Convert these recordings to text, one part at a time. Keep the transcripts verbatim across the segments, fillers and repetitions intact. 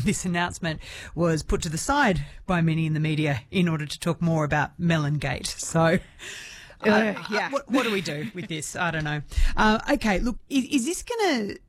this announcement was put to the side by many in the media in order to talk more about Melongate. So... Uh, uh, yeah. What, what do we do with this? I don't know. Uh, okay, look, is, is this going to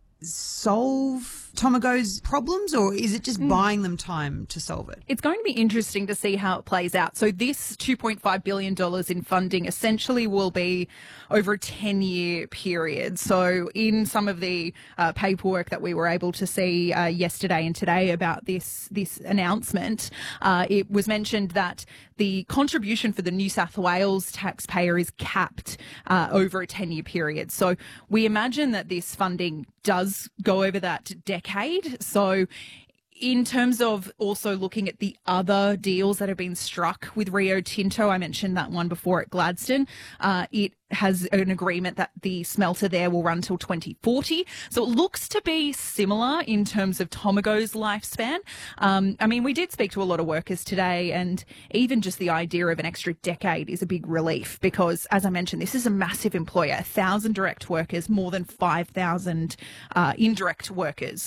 solve Tomago's problems, or is it just mm. buying them time to solve it? It's going to be interesting to see how it plays out. So this two point five billion dollars in funding essentially will be over a ten-year period. So in some of the uh, paperwork that we were able to see uh, yesterday and today about this, this announcement, uh, it was mentioned that the contribution for the New South Wales taxpayer is capped uh, over a ten-year period. So we imagine that this funding does go over that decade. So in terms of also looking at the other deals that have been struck with Rio Tinto, I mentioned that one before at Gladstone, uh, it has an agreement that the smelter there will run till twenty forty. So it looks to be similar in terms of Tomago's lifespan. Um, I mean, we did speak to a lot of workers today, and even just the idea of an extra decade is a big relief because, as I mentioned, this is a massive employer, one thousand direct workers, more than five thousand uh, indirect workers.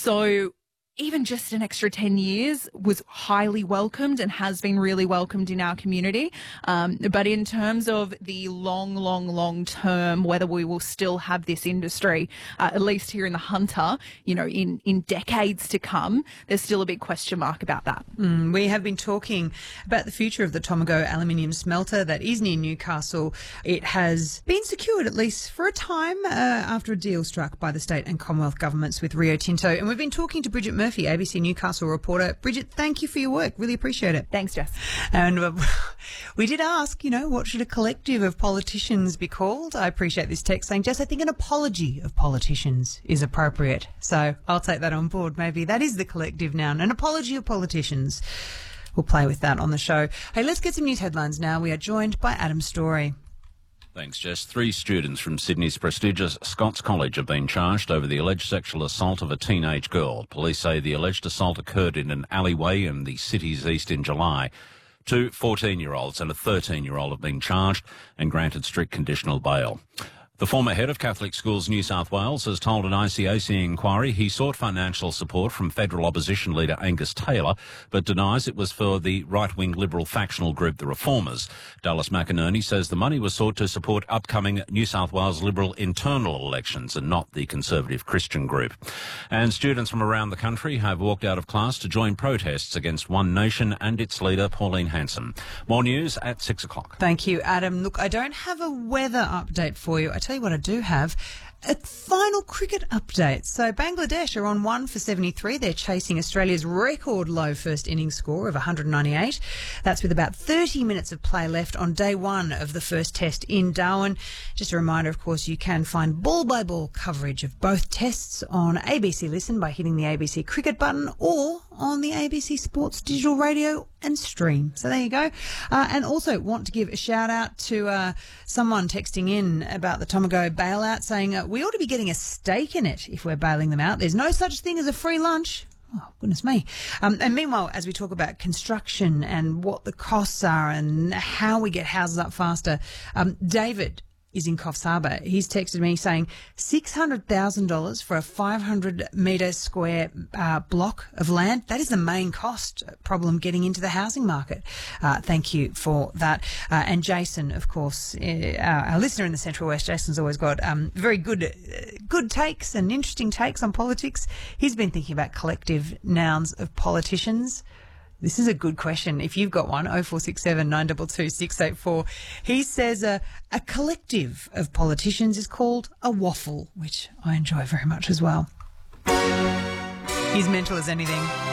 So even just an extra ten years was highly welcomed and has been really welcomed in our community. Um, but in terms of the long, long, long term, whether we will still have this industry, uh, at least here in the Hunter, you know, in, in decades to come, there's still a big question mark about that. Mm, we have been talking about the future of the Tomago aluminium smelter that is near Newcastle. It has been secured, at least for a time, uh, after a deal struck by the state and Commonwealth governments with Rio Tinto. And we've been talking to Bridget Murphy, A B C Newcastle reporter. Bridget, thank you for your work. Really appreciate it. Thanks, Jess. And uh, we did ask, you know, what should a collective of politicians be called? I appreciate this text saying, Jess, I think an apology of politicians is appropriate. So I'll take that on board. Maybe that is the collective noun, an apology of politicians. We'll play with that on the show. Hey, let's get some news headlines now. We are joined by Adam Story. Thanks, Jess. Three students from Sydney's prestigious Scots College have been charged over the alleged sexual assault of a teenage girl. Police say the alleged assault occurred in an alleyway in the city's east in July. Two fourteen-year-olds and a thirteen-year-old have been charged and granted strict conditional bail. The former head of Catholic Schools New South Wales has told an I C A C inquiry he sought financial support from federal opposition leader Angus Taylor, but denies it was for the right-wing Liberal factional group The Reformers. Dallas McInerney says the money was sought to support upcoming New South Wales Liberal internal elections and not the Conservative Christian group. And students from around the country have walked out of class to join protests against One Nation and its leader Pauline Hanson. More news at six o'clock. Thank you, Adam. Look, I don't have a weather update for you. I tell you what I do have, a final cricket update. So Bangladesh are on one for seventy-three. They're chasing Australia's record low first innings score of one hundred ninety-eight. That's with about thirty minutes of play left on day one of the first test in Darwin. Just a reminder, of course, you can find ball-by-ball coverage of both tests on A B C Listen by hitting the A B C Cricket button or on the A B C Sports digital radio and stream. So there you go. Uh, and also want to give a shout out to uh, someone texting in about the Tomago bailout saying uh, we ought to be getting a stake in it if we're bailing them out. There's no such thing as a free lunch. Oh, goodness me. Um, and meanwhile, as we talk about construction and what the costs are and how we get houses up faster, um, David is in Coffs Harbour. He's texted me saying six hundred thousand dollars for a five hundred metre square uh, block of land. That is the main cost problem getting into the housing market. Uh, thank you for that. Uh, and Jason, of course, uh, our listener in the Central West, Jason's always got um, very good uh, good takes and interesting takes on politics. He's been thinking about collective nouns of politicians. This is a good question. If you've got one, oh four six seven, nine two two, six eight four. He says uh, a collective of politicians is called a waffle, which I enjoy very much as well. He's mental as anything.